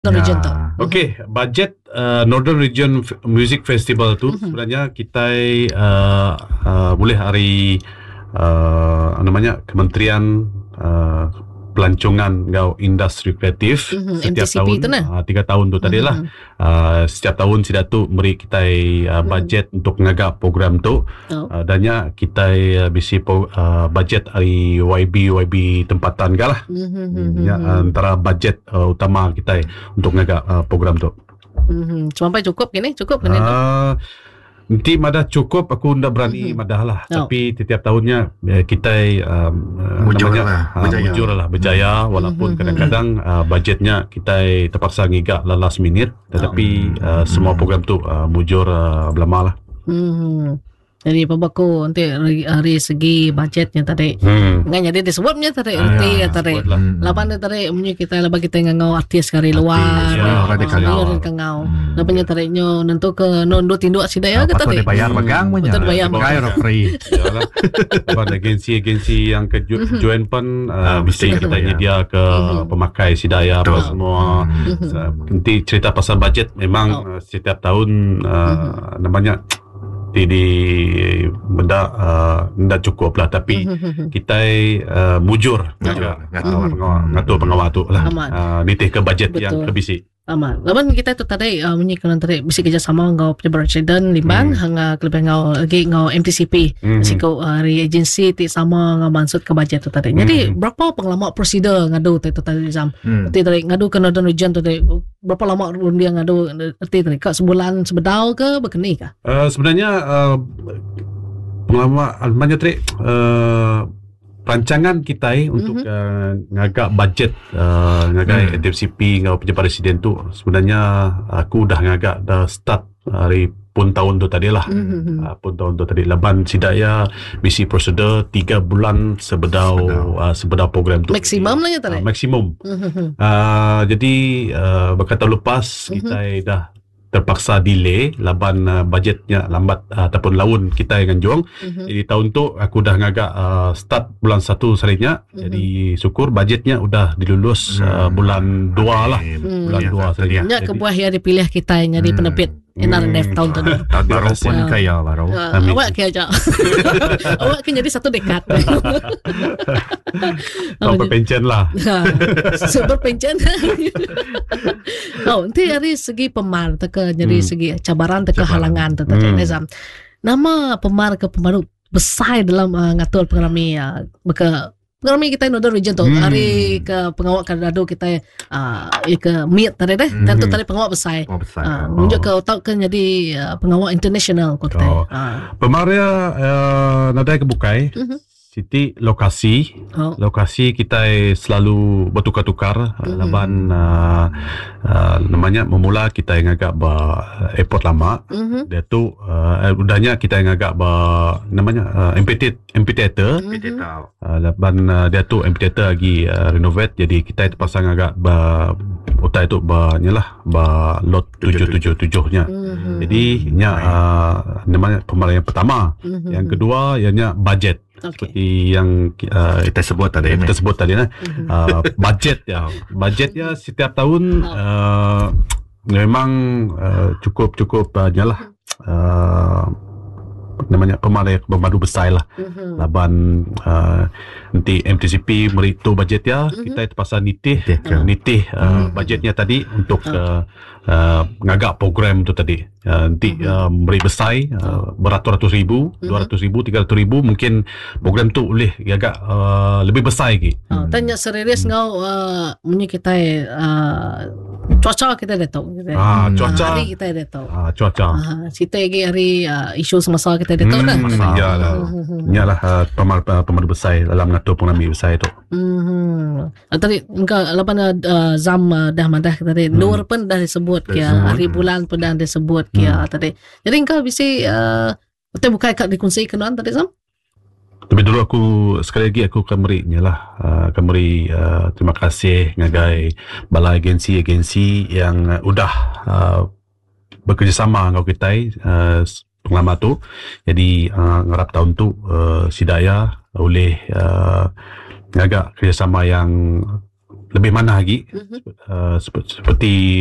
Region tu. Okey, bajet Northern Region Music Festival tu sebenarnya kita boleh hari namanya Kementerian Pelancongan ngau industri kreatif setiap MTCP tahun tu nah. 3 tahun tu tadilah setiap tahun sida tu beri kita bajet untuk ngagak program tu dannya kita bisi bajet hari YB tempatan galah antara bajet utama kita untuk ngagak program tu. Sampai cukup gini tu. Nanti madah cukup aku ndak berani madah lah tapi setiap tahunnya kita berjaya walaupun kadang-kadang bajetnya kita terpaksa ngigak last minute tetapi semua program tu mujur belama lah. Jadi pabaku nanti dari segi budgetnya tadi ngan jadi disebutnya tadi tadi lapan tadi punya kita laba kita ngau artis kari luar kangau lapanya tadi nyo nentu ke nondo tinduk sidaya ke tadi bayar pegang punya bayar free pada agensi yang ke join pun mesti kita nyedia ke pemakai sidaya apa semua. Nanti cerita pasal budget memang setiap tahun namanya di benda ndak cukup lah tapi kita mujur ngatur pengawal tu lah nitih ke bajet yang kebisi aman. Laban kita tu tadi menyikan tadi bisi kerjasama ngau presiden limbang hanga kelebih ngau lagi ngau MTCP siko dari agensi ti sama ngau mansut ke bajet tu tadi. Jadi berapa pengalaman prosedur ngadu tu tadi Zam? Tadi ngadu ke Northern Region tu tadi berapa lama dia ngadu tadi ke sebulan sebedau ke berkeni kah? Sebenarnya pengalaman banyak tadi rancangan kita untuk ngagak bajet ngagak MTCP ngau pejabat presiden tu sebenarnya aku dah ngagak dah start hari pun tahun tu tadilah pun tahun tu tadi laban sidaya misi prosedur 3 bulan sebedau program tu maksimum lah ya tadi maksimum jadi berkata lepas kita dah terpaksa delay laban bajetnya lambat ataupun laun kita yang anjung. Jadi tahun tu aku dah ngagak start bulan 1 sarinya. Jadi syukur bajetnya udah dilulus bulan 2 lah. Bulan 2 sarinya. Ya kebuah ya dipilih kita yang jadi penerbit NRNF tahun tu. Tahun baru pun kaya baru. Awak kaya aja. Awak kan jadi 1 dekad. Tahun berpencen lah. Berpencen. Nanti dari segi pemar jadi segi cabaran halangan tadi Nizam. Nama pemar ke pemaru besar dalam ngatur pengalami pengalami kita Northern Region tu hari ke pengawal kadado kita ke meet tadi deh dan tu tadi pengawal besar menunjuk ke otak kan jadi pengawal international ko kita pemarnya nadai kebukai Siti lokasi kita selalu bertukar-tukar laban namanya memula kita yang agak airport lama dia tu udahnya kita yang agak namanya amphitheater laban dia tu amphitheater lagi renovate jadi kita terpasang agak hotel itu banyalah lot 777-nya jadi nya namanya pemalang yang pertama yang kedua ianya budget seperti yang kita sebut tadi budget ya setiap tahun memang cukup nyalah namanya pemadu besar lah laban nanti MTCP meritu budget ya kita terpaksa nitih budgetnya tadi untuk ngagak program tu tadi nanti beri besar beratus-ratus ribu 200 ribu 300 ribu mungkin program tu boleh agak lebih besar lagi tanya serius ngau punya kita cuaca kita dah tahu cuaca hari kita dah tahu cuaca kita lagi hari isu semasa kita dah tahu dah iyalah pemadu besar dalam ngatur pengambil besar itu tadi engkau lapan Zam dah madah tadi nur pun dah disebut hari bulan pun dah disebut tadi jadi engkau bisa kita buka dikunci kenalan tadi Zam tapi dulu aku sekali lagi aku akan beri terima kasih ngagai bala agensi yang udah bekerjasama dengan kita pengalaman tu jadi ngarap tahun tu sidaya oleh agak kerjasama yang lebih mana lagi seperti